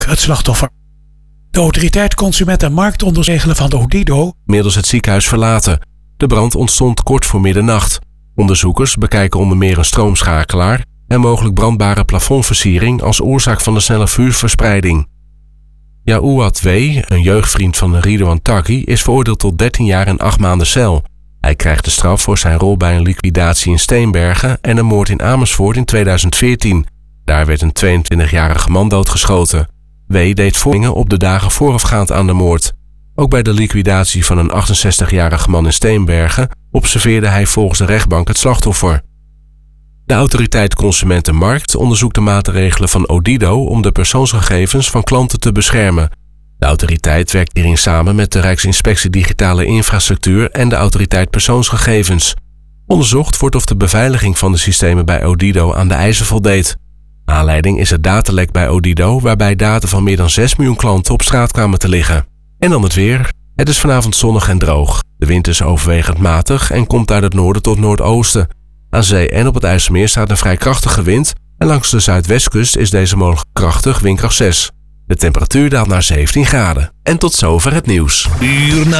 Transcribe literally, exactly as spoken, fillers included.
het slachtoffer. De autoriteit Consument en Marktonderzegelen van de Odido middels het ziekenhuis verlaten. De brand ontstond kort voor middernacht. Onderzoekers bekijken onder meer een stroomschakelaar en mogelijk brandbare plafondversiering als oorzaak van de snelle vuurverspreiding. Yaouad W., een jeugdvriend van Ridwan Taghi, is veroordeeld tot dertien jaar en acht maanden cel. Hij krijgt de straf voor zijn rol bij een liquidatie in Steenbergen en een moord in Amersfoort in tweeduizend veertien. Daar werd een tweeëntwintigjarige man doodgeschoten. W. deed vooringen op de dagen voorafgaand aan de moord. Ook bij de liquidatie van een achtenzestigjarige man in Steenbergen observeerde hij volgens de rechtbank het slachtoffer. De autoriteit Consument en Markt onderzoekt de maatregelen van Odido om de persoonsgegevens van klanten te beschermen. De autoriteit werkt hierin samen met de Rijksinspectie Digitale Infrastructuur en de autoriteit Persoonsgegevens. Onderzocht wordt of de beveiliging van de systemen bij Odido aan de eisen voldeed. Aanleiding is het datalek bij Odido, waarbij data van meer dan zes miljoen klanten op straat kwamen te liggen. En dan het weer. Het is vanavond zonnig en droog. De wind is overwegend matig en komt uit het noorden tot noordoosten. Aan zee en op het IJsselmeer staat een vrij krachtige wind en langs de zuidwestkust is deze mogelijk krachtig, windkracht zes. De temperatuur daalt naar zeventien graden. En tot zover het nieuws. Uur na